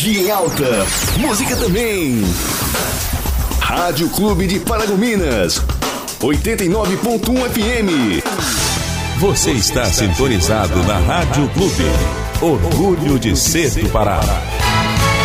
Em alta, música também. Rádio Clube de Paragominas, 89.1 FM. Você está sintonizado na Rádio Clube. Orgulho de ser do Pará.